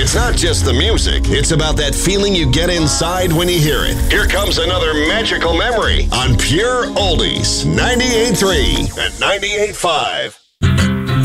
It's not just the music, it's about that feeling you get inside when you hear it. Here comes another magical memory on Pure Oldies 98.3 and 98.5.